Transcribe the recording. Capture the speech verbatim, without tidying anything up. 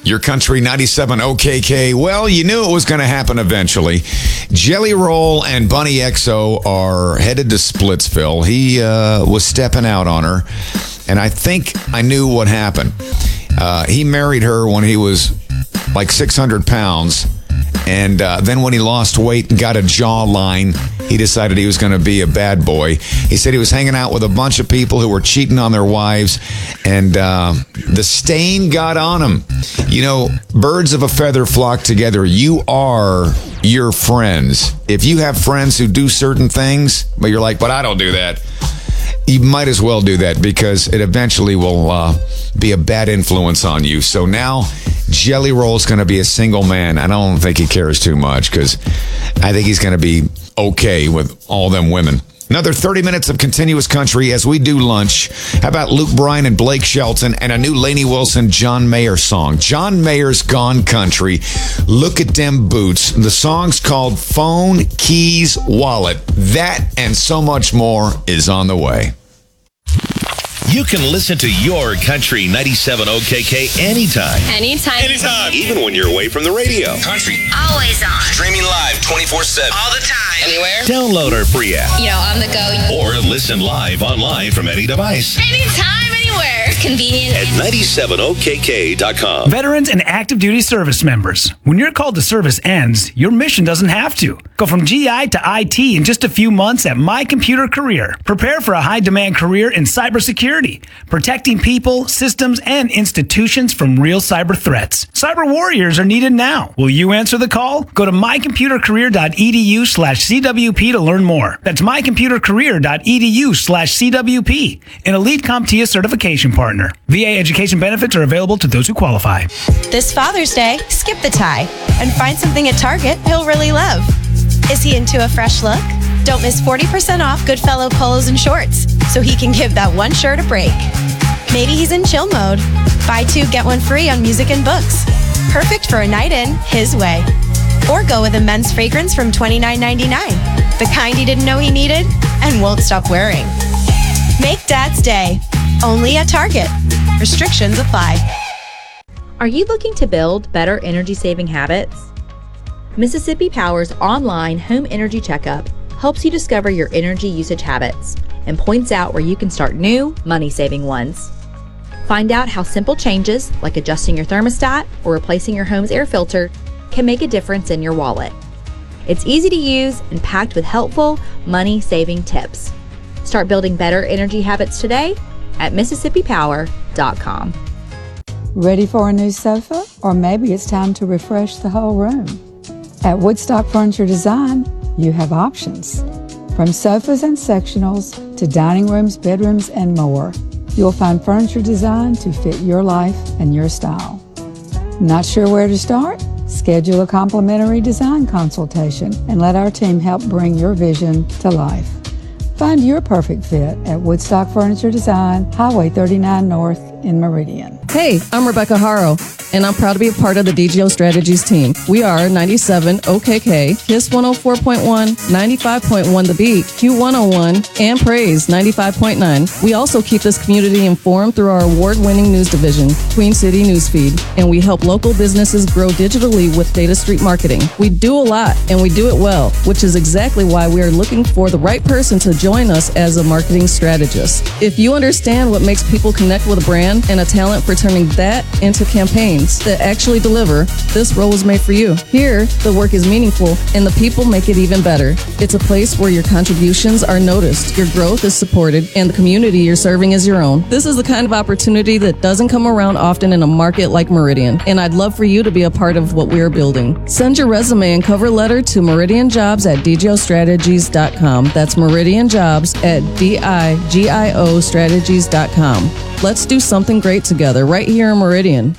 Your Country ninety-seven O K K. Well, you knew it was going to happen eventually. Jelly Roll and Bunny X O are headed to Splitsville. He uh, was stepping out on her, and I think I knew what happened. Uh, he married her when he was like six hundred pounds, and uh, then when he lost weight and got a jawline, he decided he was going to be a bad boy. He said he was hanging out with a bunch of people who were cheating on their wives, and uh, the stain got on him. You know, birds of a feather flock together. You are your friends. If you have friends who do certain things, but you're like, but I don't do that, you might as well do that, because it eventually will uh, be a bad influence on you. So now Jelly Roll's going to be a single man. I don't think he cares too much, because I think he's going to be okay with all them women. Another thirty minutes of continuous country as we do lunch. How about Luke Bryan and Blake Shelton and a new Lainey Wilson, John Mayer song? John Mayer's Gone Country. Look at them boots. The song's called Phone, Keys, Wallet. That and so much more is on the way. You can listen to your Country ninety-seven O K K anytime. Anytime. Anytime. Even when you're away from the radio. Country. Always on. Streaming live twenty-four seven. All the time. Anywhere. Download our free app. You know, on the go. Or listen live online from any device. Anytime, anywhere. Convenient. At ninety-seven O K K dot com. Veterans and active duty service members. When your call to service ends, your mission doesn't have to. Go from G I to I T in just a few months at My Computer Career. Prepare for a high-demand career in cybersecurity, protecting people, systems, and institutions from real cyber threats. Cyber warriors are needed now. Will you answer the call? Go to my computer career dot e d u slash c w p to learn more. That's my computer career dot e d u slash c w p, an elite CompTIA certification partner. V A education benefits are available to those who qualify. This Father's Day, skip the tie and find something at Target he'll really love. Is he into a fresh look? Don't miss forty percent off Goodfellow polos and shorts so he can give that one shirt a break. Maybe he's in chill mode. Buy two, get one free on music and books. Perfect for a night in, his way. Or go with a men's fragrance from twenty-nine ninety-nine, the kind he didn't know he needed and won't stop wearing. Make Dad's Day, only at Target. Restrictions apply. Are you looking to build better energy-saving habits? Mississippi Power's online home energy checkup helps you discover your energy usage habits and points out where you can start new, money-saving ones. Find out how simple changes, like adjusting your thermostat or replacing your home's air filter, can make a difference in your wallet. It's easy to use and packed with helpful, money-saving tips. Start building better energy habits today at Mississippi Power dot com. Ready for a new sofa? Or maybe it's time to refresh the whole room. At Woodstock Furniture Design, you have options. From sofas and sectionals to dining rooms, bedrooms, and more, you'll find furniture designed to fit your life and your style. Not sure where to start? Schedule a complimentary design consultation and let our team help bring your vision to life. Find your perfect fit at Woodstock Furniture Design, Highway thirty-nine North in Meridian. Hey, I'm Rebecca Haro, and I'm proud to be a part of the D G O Strategies team. We are ninety-seven O K K, KISS one oh four point one, ninety-five point one The Beat, Q one oh one, and Praise ninety-five point nine. We also keep this community informed through our award-winning news division, Queen City Newsfeed, and we help local businesses grow digitally with Data Street Marketing. We do a lot, and we do it well, which is exactly why we are looking for the right person to join us as a marketing strategist. If you understand what makes people connect with a brand and a talent for turning that into campaigns that actually deliver, this role is made for you. Here, the work is meaningful and the people make it even better. It's a place where your contributions are noticed, your growth is supported, and the community you're serving is your own. This is the kind of opportunity that doesn't come around often in a market like Meridian, and I'd love for you to be a part of what we're building. Send your resume and cover letter to Meridian Jobs at D G O strategies dot com. That's Meridian Jobs at D I G I O strategies dot com. Let's do something great together right here in Meridian.